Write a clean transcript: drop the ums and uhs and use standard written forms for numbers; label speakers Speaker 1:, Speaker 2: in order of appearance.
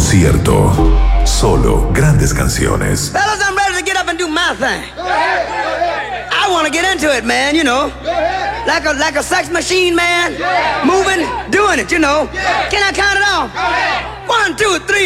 Speaker 1: concierto. Solo grandes canciones.
Speaker 2: Fellas, I'm ready to get up and do my thing. I want to get into it, man, you know. Like a sex machine, man. Moving, doing it, you know. Can I count it off? 1, 2, 3.